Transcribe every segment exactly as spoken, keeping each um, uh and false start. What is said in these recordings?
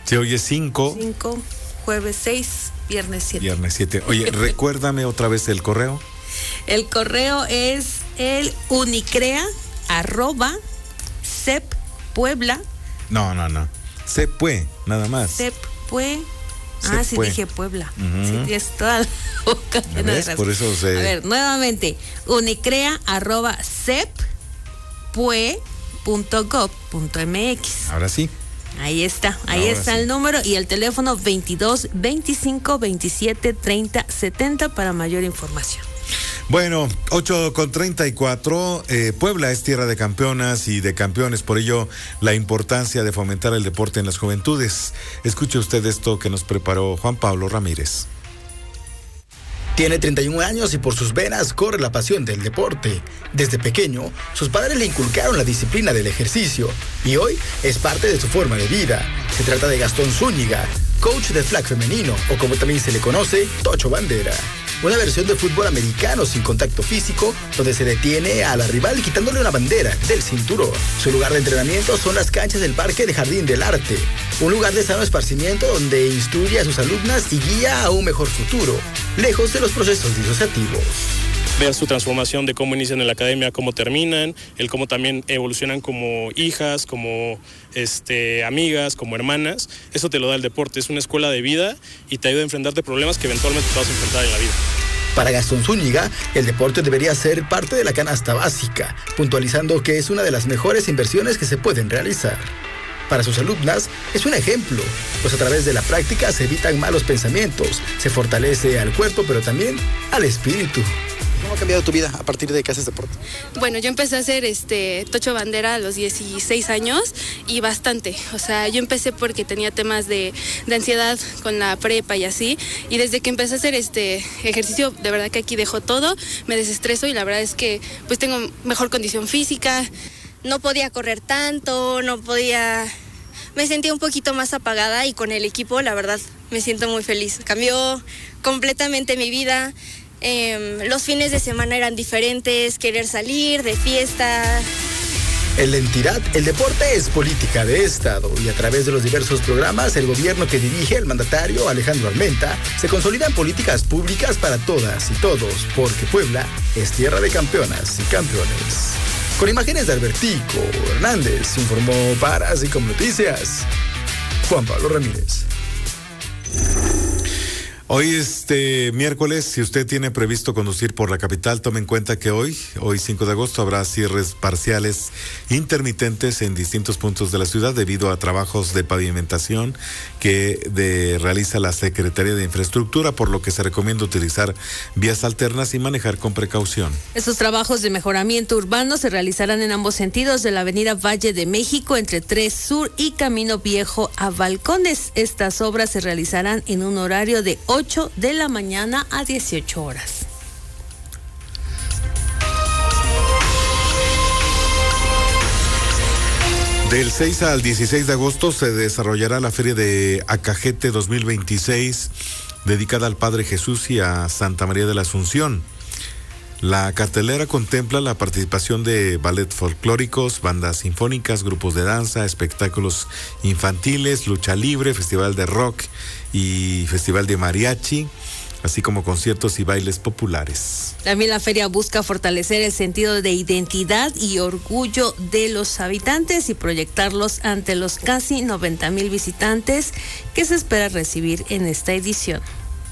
Sí, hoy es cinco. cinco, jueves seis, viernes siete. Viernes siete. Oye, recuérdame otra vez el correo. El correo es el unicrea arroba ceppuebla. No, no, no. Cepue, nada más. Cepue. Ah, sí dije Puebla. Uh-huh. Sí, tienes toda la boca. ¿Ves? Por eso se... A ver, nuevamente, unicrea arroba ceppue punto gob punto mx. Ahora sí. Ahí está, ahí Ahora está sí. el número y el teléfono veintidós, veinticinco, veintisiete, treinta, setenta para mayor información. Bueno, ocho con treinta y cuatro, eh, Puebla es tierra de campeonas y de campeones, por ello la importancia de fomentar el deporte en las juventudes. Escuche usted esto que nos preparó Juan Pablo Ramírez. Tiene treinta y un años y por sus venas corre la pasión del deporte. Desde pequeño, sus padres le inculcaron la disciplina del ejercicio y hoy es parte de su forma de vida. Se trata de Gastón Zúñiga, coach de flag femenino o como también se le conoce, Tocho Bandera. Una versión de fútbol americano sin contacto físico, donde se detiene a la rival quitándole una bandera del cinturón. Su lugar de entrenamiento son las canchas del Parque de Jardín del Arte, un lugar de sano esparcimiento donde instruye a sus alumnas y guía a un mejor futuro, lejos de los procesos disociativos. Ver su transformación de cómo inician en la academia, cómo terminan, el cómo también evolucionan como hijas, como este, amigas, como hermanas. Eso te lo da el deporte, es una escuela de vida y te ayuda a enfrentarte problemas que eventualmente te vas a enfrentar en la vida. Para Gastón Zúñiga, el deporte debería ser parte de la canasta básica, puntualizando que es una de las mejores inversiones que se pueden realizar. Para sus alumnas es un ejemplo, pues a través de la práctica se evitan malos pensamientos, se fortalece al cuerpo pero también al espíritu. ¿Cómo ha cambiado tu vida a partir de que haces deporte? Bueno, yo empecé a hacer este Tocho Bandera a los dieciséis años y bastante. O sea, yo empecé porque tenía temas de, de ansiedad con la prepa y así. Y desde que empecé a hacer este ejercicio, de verdad que aquí dejo todo, me desestreso y la verdad es que pues tengo mejor condición física. No podía correr tanto, no podía... Me sentía un poquito más apagada y con el equipo, la verdad, me siento muy feliz. Cambió completamente mi vida. Eh, los fines de semana eran diferentes, querer salir de fiesta. En la entidad, el deporte es política de Estado y a través de los diversos programas, el gobierno que dirige el mandatario Alejandro Armenta se consolidan políticas públicas para todas y todos, porque Puebla es tierra de campeonas y campeones. Con imágenes de Albertico Hernández, informó para Así Como Noticias, Juan Pablo Ramírez. Hoy este miércoles, si usted tiene previsto conducir por la capital, tome en cuenta que hoy, hoy cinco de agosto, habrá cierres parciales intermitentes en distintos puntos de la ciudad debido a trabajos de pavimentación que de, realiza la Secretaría de Infraestructura, por lo que se recomienda utilizar vías alternas y manejar con precaución. Estos trabajos de mejoramiento urbano se realizarán en ambos sentidos de la avenida Valle de México entre tres Sur y Camino Viejo a Balcones. Estas obras se realizarán en un horario de ocho de la mañana a dieciocho horas. Del seis al dieciséis de agosto se desarrollará la Feria de Acajete dos mil veintiséis, dedicada al Padre Jesús y a Santa María de la Asunción. La cartelera contempla la participación de ballet folclóricos, bandas sinfónicas, grupos de danza, espectáculos infantiles, lucha libre, festival de rock y festival de mariachi, así como conciertos y bailes populares. También la feria busca fortalecer el sentido de identidad y orgullo de los habitantes y proyectarlos ante los casi noventa mil visitantes que se espera recibir en esta edición.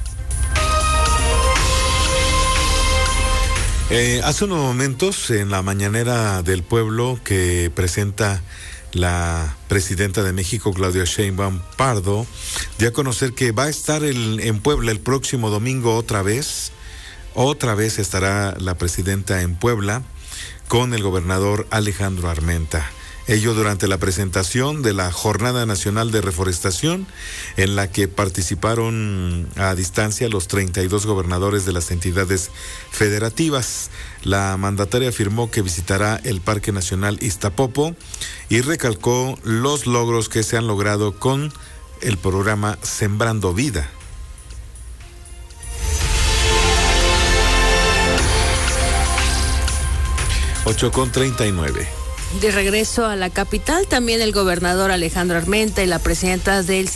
Eh, hace unos momentos, en la mañanera del pueblo que presenta la presidenta de México, Claudia Sheinbaum Pardo, dio a conocer que va a estar el, en Puebla el próximo domingo otra vez. Otra vez estará la presidenta en Puebla con el gobernador Alejandro Armenta. Ello durante la presentación de la Jornada Nacional de Reforestación, en la que participaron a distancia los treinta y dos gobernadores de las entidades federativas. La mandataria afirmó que visitará el Parque Nacional Iztapopo y recalcó los logros que se han logrado con el programa Sembrando Vida. ocho con treinta y nueve. De regreso a la capital, también el gobernador Alejandro Armenta y la presidenta del